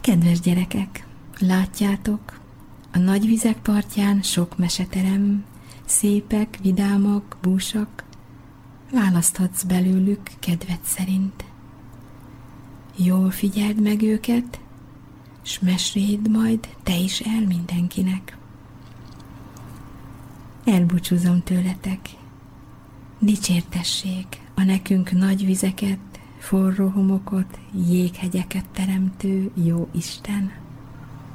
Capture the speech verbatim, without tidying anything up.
Kedves gyerekek, látjátok, a nagy vizek partján sok meseterem, szépek, vidámak, búsak, választhatsz belőlük kedved szerint. Jól figyeld meg őket, s meséld majd te is el mindenkinek. Elbúcsúzom tőletek. Dicsértessék a nekünk nagy vizeket, forró homokot, jéghegyeket teremtő jó Isten.